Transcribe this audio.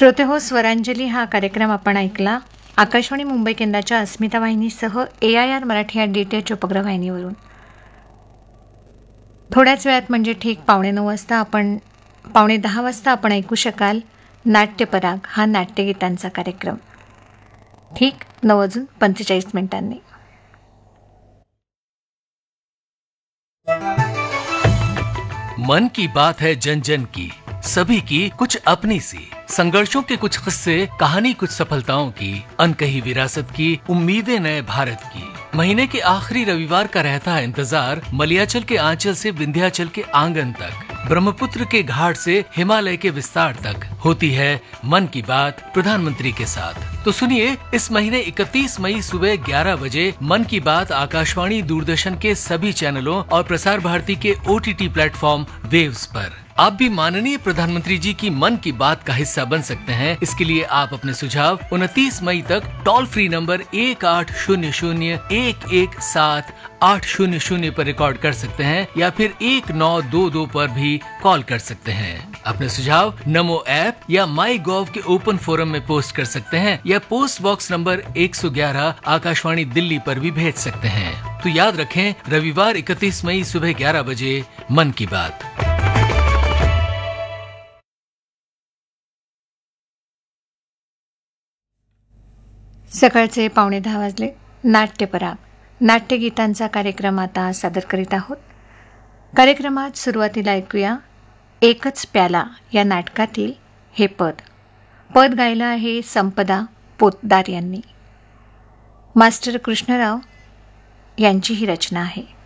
श्रोते हो, स्वरांजली हा कार्यक्रम आपण ऐकला आकाशवाणी मुंबई केंद्राच्या अस्मिता वाहिनीसह AIR मराठी या DTH उपग्रह वाहिनीवरून. थोड्याच वेळात म्हणजे ठीक 9:15 वाजता आपण ऐकू शकाल नाट्यपराग हा नाट्यगीतांचा कार्यक्रम. ठीक 9:45 मन की बात है जन जन की, सभी की कुछ अपनी सी, संघर्षों के कुछ किस्से, कहानी कुछ सफलताओं की, अनकही विरासत की, उम्मीदें नए भारत की. महीने के आखिरी रविवार का रहता है इंतजार, मलयाचल के आंचल से विंध्याचल के आंगन तक, ब्रह्मपुत्र के घाट से हिमालय के विस्तार तक होती है मन की बात प्रधानमंत्री के साथ. तो सुनिए, इस महीने 31 मई सुबह 11 बजे मन की बात आकाशवाणी, दूरदर्शन के सभी चैनलों और प्रसार भारती के OTT प्लेटफॉर्म वेव्स पर. आप भी माननीय प्रधानमंत्री जी की मन की बात का हिस्सा बन सकते हैं. इसके लिए आप अपने सुझाव 29 मई तक टोल फ्री नंबर 1800-117-800 पर रिकॉर्ड कर सकते हैं या फिर 1922 पर भी कॉल कर सकते हैं. अपने सुझाव नमो ऐप या माई गॉव के ओपन फोरम में पोस्ट कर सकते हैं या post box number 111 Akashvani Delhi पर भी भेज सकते हैं. तो याद रखें, रविवार 31 मई सुबह 11 बजे मन की बात. सकाळचे 9:15 वाजले. नाट्यपराग नाट्यगीतांचा कार्यक्रम आता सादर करीत आहोत. कार्यक्रमात सुरुवातीला ऐकूया एकच प्याला या नाटकातील हे पद गायलं आहे संपदा पोतदार यांनी. मास्टर कृष्णराव यांची ही रचना आहे.